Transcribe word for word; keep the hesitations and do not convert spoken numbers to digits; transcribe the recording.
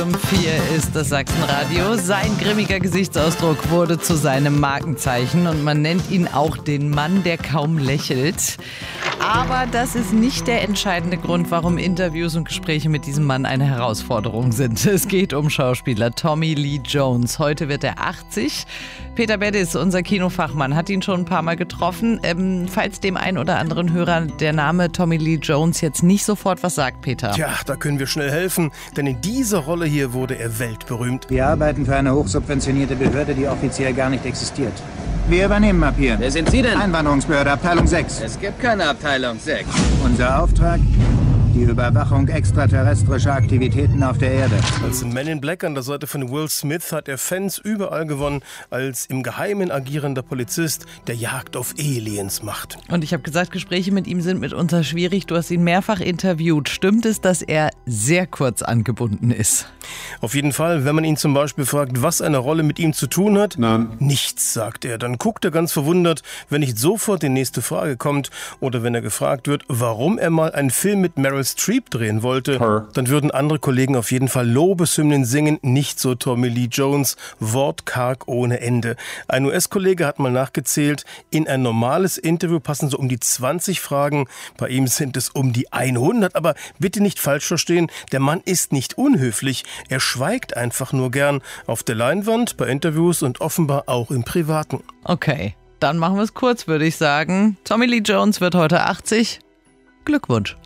Um vier ist das Sachsenradio. Sein grimmiger Gesichtsausdruck wurde zu seinem Markenzeichen und man nennt ihn auch den Mann, der kaum lächelt. Aber das ist nicht der entscheidende Grund, warum Interviews und Gespräche mit diesem Mann eine Herausforderung sind. Es geht um Schauspieler Tommy Lee Jones. Heute wird er achtzig. Peter Bedis, unser Kinofachmann, hat ihn schon ein paar Mal getroffen. Ähm, falls dem einen oder anderen Hörer der Name Tommy Lee Jones jetzt nicht sofort was sagt, Peter. Tja, da können wir schnell helfen, denn in dieser Rolle hier wurde er weltberühmt. Wir arbeiten für eine hochsubventionierte Behörde, die offiziell gar nicht existiert. Wir übernehmen ab hier. Wer sind Sie denn? Einwanderungsbehörde, Abteilung sechs. Es gibt keine Abteilung sechs. Unser Auftrag? Die Überwachung extraterrestrischer Aktivitäten auf der Erde. Als Man in Black an der Seite von Will Smith hat er Fans überall gewonnen, als im Geheimen agierender Polizist, der Jagd auf Aliens macht. Und ich habe gesagt, Gespräche mit ihm sind mitunter schwierig. Du hast ihn mehrfach interviewt. Stimmt es, dass er sehr kurz angebunden ist? Auf jeden Fall, wenn man ihn zum Beispiel fragt, was eine Rolle mit ihm zu tun hat. Nein. Nichts, sagt er. Dann guckt er ganz verwundert, wenn nicht sofort die nächste Frage kommt. Oder wenn er gefragt wird, warum er mal einen Film mit Meryl Streep drehen wollte, Her. dann würden andere Kollegen auf jeden Fall Lobeshymnen singen, nicht so Tommy Lee Jones, wortkarg ohne Ende. Ein U S-Kollege hat mal nachgezählt, in ein normales Interview passen so um die zwanzig Fragen, bei ihm sind es um die hundert, aber bitte nicht falsch verstehen, der Mann ist nicht unhöflich, er schweigt einfach nur gern auf der Leinwand, bei Interviews und offenbar auch im Privaten. Okay, dann machen wir es kurz, würde ich sagen. Tommy Lee Jones wird heute achtzig. Glückwunsch.